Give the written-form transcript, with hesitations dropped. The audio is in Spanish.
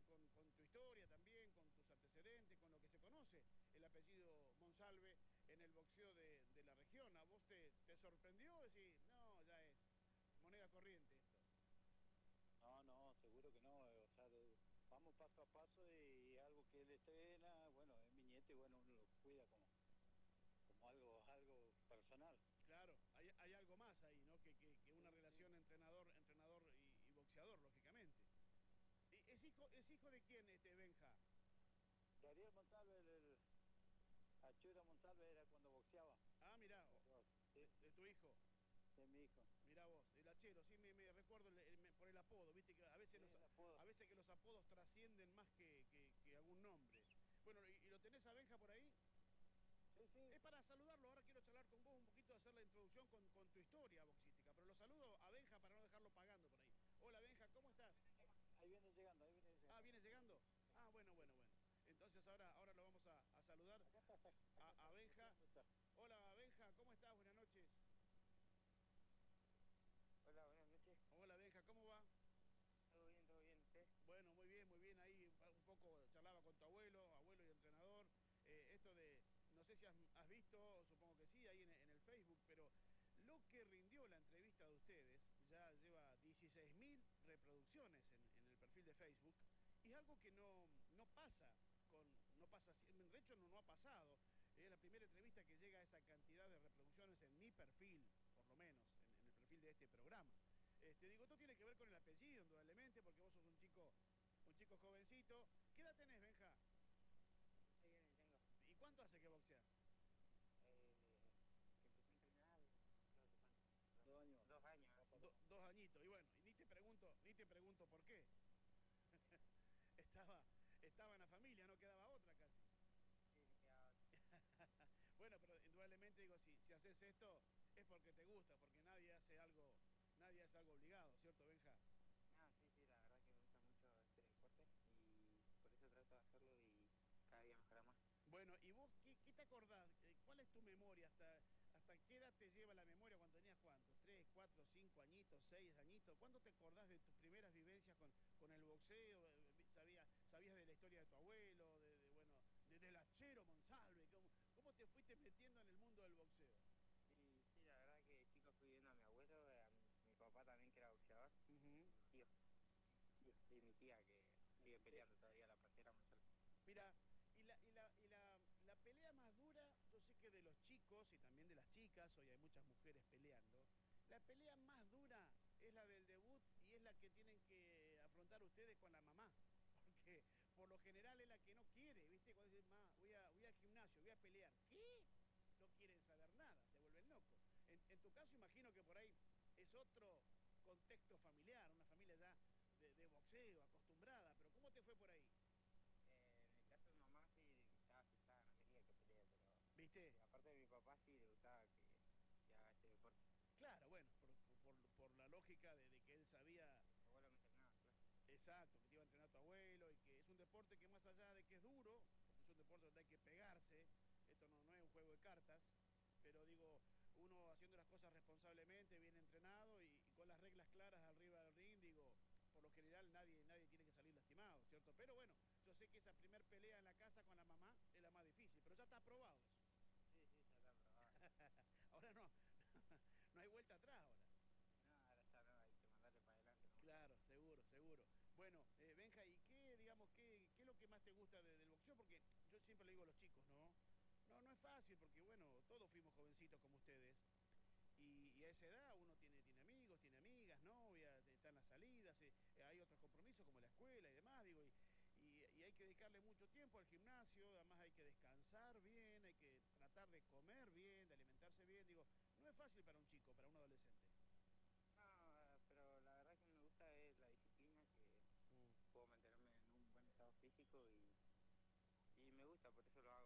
con tu historia también, con tus antecedentes, con lo que se conoce, el apellido Monsalve en el boxeo de la región. ¿A vos te sorprendió decir, no, ya es moneda corriente esto? No, no, seguro que no. O sea, vamos paso a paso y algo que él estrena, bueno, es mi nieto y bueno, uno lo cuida como algo personal. Claro, hay algo más ahí, ¿no? Que una Sí, sí. relación entrenador y boxeador, lógicamente. ¿Es hijo de quién este Benja? De Ariel Monsalve, Achura Monsalve era cuando boxeaba. Ah, mirá, Sí, de tu hijo. de mi hijo. Mirá vos, el hachero, sí me recuerdo por el apodo, viste que a veces, Sí, el apodo. a veces que los apodos trascienden más que algún nombre. Bueno, ¿y lo tenés a Benja por ahí? Sí, sí. Es para saludarlo, ahora quiero charlar con vos un poquito, hacer la introducción con tu historia boxística, pero lo saludo a Benja para no dejarlo pagando por ahí. Hola Benja, ¿cómo estás? Ahí viene llegando, ahí viene Ah, llegando. ¿viene llegando? Ah, bueno, bueno, bueno. Entonces ahora lo vamos a saludar Acá está, a Benja. boxeando está. Hola Benja, ¿cómo estás? Buenas noches. Hola, buenas noches. Hola Benja, ¿cómo va? Todo bien, ¿usted? Bueno, muy bien, muy bien. Ahí un poco charlaba con tu abuelo y entrenador. Esto de, no sé si has visto, supongo que sí, ahí en el Facebook, pero lo que rindió la entrevista de ustedes ya lleva 16.000 reproducciones en el perfil de Facebook y es algo que no pasa no pasa, de hecho no ha pasado. Es la primera entrevista que llega a esa cantidad de reproducciones en mi perfil, por lo menos, en el perfil de este programa. Digo, esto tiene que ver con el apellido, indudablemente, porque vos sos un chico jovencito. ¿Qué edad tenés, Benja? Estoy bien, tengo. ¿Y cuánto hace que boxeas? Que empecé a entrenar, no sé cuánto. 2 años. 2 años. Dos añitos. Y bueno, y ni te pregunto por qué. estaba, estaba en la familia, no quedaba otra casi. Sí, me quedaba. Bueno, pero indudablemente digo, si haces esto es porque te gusta, porque nadie hace algo obligado, ¿cierto, Benja? No, sí, sí, la verdad que me gusta mucho este deporte y por eso trato de hacerlo y cada día mejorar más. Bueno, ¿y vos qué te acordás? ¿Cuál es tu memoria? ¿Hasta qué edad te lleva la memoria cuando tenías cuántos? ¿3, 4, 5 añitos, 6 añitos? ¿Cuándo te acordás de tus primeras vivencias con el boxeo? ¿Sabías de la historia de tu abuelo? Bueno, del hachero Monsalve. ¿Cómo te fuiste metiendo en el mundo del boxeo? Y sí, la verdad que chico fui viendo a mi abuelo, a mi papá también que era boxeador, Uh-huh. y mi tío, y mi tía que sigue peleando todavía la parcera Monsalve. Mira, la pelea más dura, yo sé que de los chicos y también de las chicas, hoy hay muchas mujeres peleando, la pelea más dura es la del debut y es la que tienen que afrontar ustedes con la mamá, porque por lo general es la que no quiere, ¿viste? Cuando dicen, ma, voy al gimnasio, voy a pelear. ¿Qué? No quieren saber nada, se vuelven locos. En tu caso imagino que por ahí es otro contexto familiar, una familia ya de boxeo, acostumbrada, pero ¿cómo te fue por ahí? En el caso de mi mamá sí estaba asustada, no quería que pelee, pero ¿Viste? aparte de mi papá sí le gustaba que haga este deporte. Claro, bueno, por la lógica de que él sabía Mi abuelo me entrenaba, claro. exacto, que te iba a entrenar tu abuelo y que es un deporte que más allá de que es duro, porque es un deporte donde hay que pegarse, esto no es un juego de cartas, pero digo, uno haciendo las cosas responsablemente, bien entrenado y con las reglas claras arriba del ring, digo, por lo general nadie tiene que salir lastimado, ¿cierto? Pero bueno, yo sé que esa primer pelea en la casa con la mamá es la más difícil, pero ya está aprobado eso. Sí, sí, ya está probado. Ahora no hay vuelta atrás ahora. No, ahora ya no, hay que mandarle para adelante, ¿no? Claro, seguro, seguro. Bueno, Benja, ¿y qué es lo que más te gusta del boxeo? Porque yo siempre le digo a los chicos, ¿no? No es fácil porque, bueno, todos fuimos jovencitos como ustedes. Y a esa edad uno tiene amigos, tiene amigas, novias, están las salidas, hay otros compromisos como la escuela y demás, digo, y hay que dedicarle mucho tiempo al gimnasio, además hay que descansar bien, hay que tratar de comer bien, de alimentarse bien, digo, no es fácil para un chico, para un adolescente. No, pero la verdad que me gusta es la disciplina, que Mm. puedo mantenerme en un buen estado físico y me gusta, por eso lo hago.